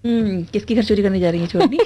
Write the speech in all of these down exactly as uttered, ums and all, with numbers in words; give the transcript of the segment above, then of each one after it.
हम्म, किसकी घर चोरी करने जा रही है छोटी?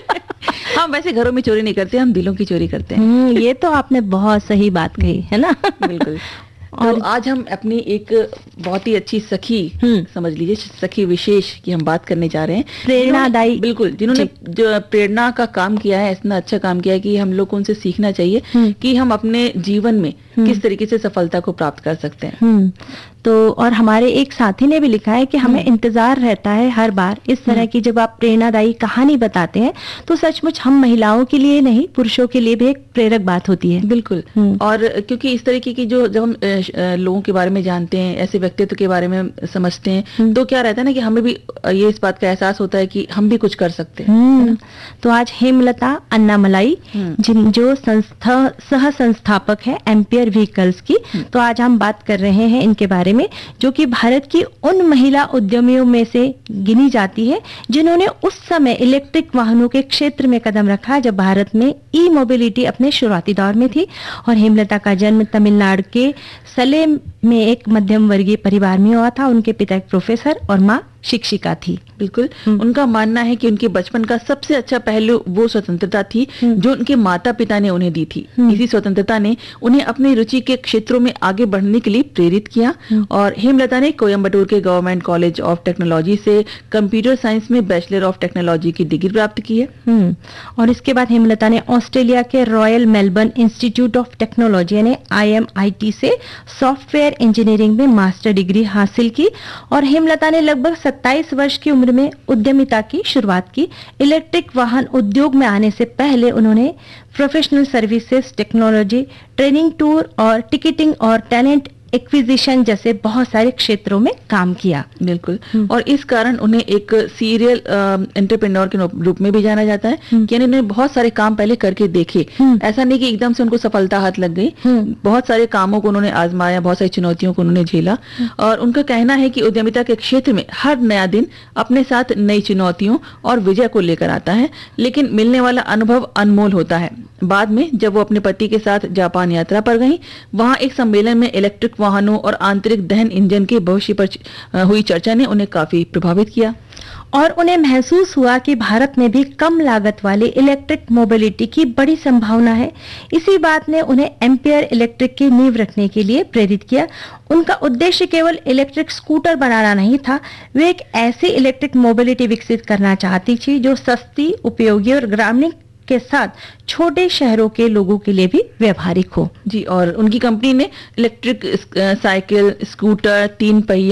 हम वैसे घरों में चोरी नहीं करते, हम दिलों की चोरी करते हैं। हम्म, ये तो आपने बहुत सही बात कही है ना। बिल्कुल। तो और आज हम अपनी एक बहुत ही अच्छी सखी, हम्म, समझ लीजिए सखी विशेष की हम बात करने जा रहे हैं, जिन्होंने प्रेरणादायी। बिल्कुल जिन्होंने जी। जो प्रेरणा का काम किया है, इतना अच्छा काम किया है कि हम लोग को उनसे सीखना चाहिए हम्म, कि हम अपने जीवन में हम्म, किस तरीके से सफलता को प्राप्त कर सकते हैं। हम्म। तो और हमारे एक साथी ने भी लिखा है कि हमें हम्म, इंतजार रहता है हर बार इस तरह हम्म, की, जब आप प्रेरणादायी कहानी बताते हैं तो सचमुच हम महिलाओं के लिए नहीं, पुरुषों के लिए भी एक प्रेरक बात होती है। बिल्कुल। हम्म, और क्योंकि इस तरीके की जो जब हम अ, अ, लोगों के बारे में जानते हैं, ऐसे व्यक्तित्व के बारे में समझते हैं, हम्म, तो क्या रहता है ना कि हमें भी अ, ये इस बात का एहसास होता है कि हम भी कुछ कर सकते हैं, है हम्म। ना? तो आज हेमलता अन्नामलाई, हम्म, जिन जो संस्था सह संस्थापक है एम्पियर व्हीकल्स की, हम्म, तो आज हम बात कर रहे हैं इनके बारे में, जो कि भारत की उन महिला उद्यमियों में से गिनी जाती है जिन्होंने उस समय इलेक्ट्रिक वाहनों के क्षेत्र में कदम रखा जब भारत में ई मोबिलिटी अपने शुरुआती दौर में थी। और हेमलता का जन्म तमिलनाडु के सलेम में एक मध्यम वर्गीय परिवार में हुआ था। उनके पिता एक प्रोफेसर और माँ शिक्षिका थी। बिल्कुल। हम्म, उनका मानना है कि उनके बचपन का सबसे अच्छा पहलू वो स्वतंत्रता थी हम्म, जो उनके माता पिता ने उन्हें दी थी। हम्म, इसी स्वतंत्रता ने उन्हें अपनी रुचि के क्षेत्रों में आगे बढ़ने के लिए प्रेरित किया। हम्म, और हेमलता ने कोयम्बटूर के गवर्नमेंट कॉलेज ऑफ टेक्नोलॉजी से कंप्यूटर साइंस में बैचलर ऑफ टेक्नोलॉजी की डिग्री प्राप्त की है। हम्म। और इसके बाद हेमलता ने ऑस्ट्रेलिया के royal Melbourne institute of technology यानी आई एम आई टी से सॉफ्टवेयर इंजीनियरिंग में मास्टर डिग्री हासिल की। और हेमलता ने लगभग सत्ताईस वर्ष की उम्र में उद्यमिता की शुरुआत की। इलेक्ट्रिक वाहन उद्योग में आने से पहले उन्होंने professional services, technology, training tour और टिकटिंग और टैलेंट एक्विजिशन जैसे बहुत सारे क्षेत्रों में काम किया। बिल्कुल। हम्म, और इस कारण उन्हें एक सीरियल एंटरप्रेन्योर के रूप में भी जाना जाता है हम्म, कि यानी उन्होंने बहुत सारे काम पहले करके देखे। हम्म, ऐसा नहीं कि एकदम से उनको सफलता हाथ लग गई। हम्म, बहुत सारे कामों को उन्होंने आजमाया, बहुत सारी चुनौतियों को उन्होंने झेला। और उनका कहना है कि उद्यमिता के क्षेत्र में हर नया दिन अपने साथ नई चुनौतियों और विजय को लेकर आता है, लेकिन मिलने वाला अनुभव अनमोल होता है। बाद में जब वो अपने पति के साथ जापान यात्रा पर गईं, वहां एक सम्मेलन में इलेक्ट्रिक वाहनों और आंतरिक दहन इंजन के भविष्य पर च- अ, हुई चर्चा ने उन्हें काफी प्रभावित किया। और उन्हें महसूस हुआ कि भारत में भी कम लागत वाली इलेक्ट्रिक मोबिलिटी की बड़ी संभावना है। इसी बात ने उन्हें एम्पियर इलेक्ट्रिक की नींव रखने के लिए प्रेरित किया। उनका उद्देश्य केवल इलेक्ट्रिक स्कूटर बनाना नहीं था, वे एक ऐसी इलेक्ट्रिक मोबिलिटी विकसित करना चाहती थी जो सस्ती, उपयोगी और ग्रामीण के साथ छोटे शहरों के लोगों के लिए भी व्यवहारिक हो। जी। और उनकी कंपनी ने इलेक्ट्रिक अ, साइकिल, स्कूटर, तीन पहिया